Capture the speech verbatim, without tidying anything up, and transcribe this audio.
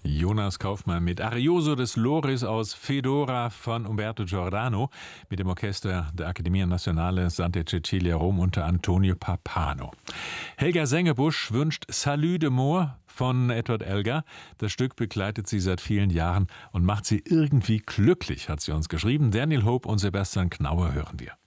Jonas Kaufmann mit Arioso des Loris aus Fedora von Umberto Giordano mit dem Orchester der Accademia Nazionale Santa Cecilia Rom unter Antonio Pappano. Helga Sengebusch wünscht Salut de Moor von Edward Elgar. Das Stück begleitet sie seit vielen Jahren und macht sie irgendwie glücklich, hat sie uns geschrieben. Daniel Hope und Sebastian Knauer hören wir.